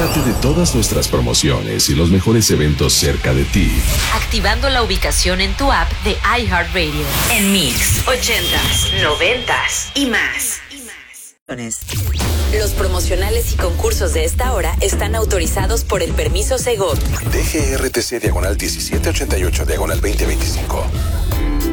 Entérate de todas nuestras promociones y los mejores eventos cerca de ti, activando la ubicación en tu app de iHeartRadio. En Mix, 80s, 90s y más. Los promocionales y concursos de esta hora están autorizados por el permiso Segov. DGRTC /1788 /2025.